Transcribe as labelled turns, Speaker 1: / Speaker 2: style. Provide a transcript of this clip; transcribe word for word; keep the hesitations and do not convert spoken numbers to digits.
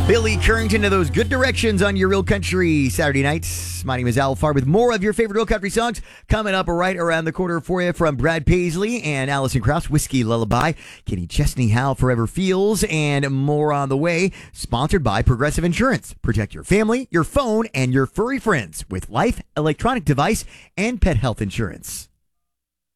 Speaker 1: Billy Currington to those good directions on your Real Country Saturday nights. My name is Al Farr with more of your favorite Real Country songs coming up right around the corner for you from Brad Paisley and Alison Krauss, Whiskey Lullaby, Kenny Chesney, How Forever Feels, and more on the way. Sponsored by Progressive Insurance. Protect your family, your phone, and your furry friends with life, electronic device, and pet health insurance.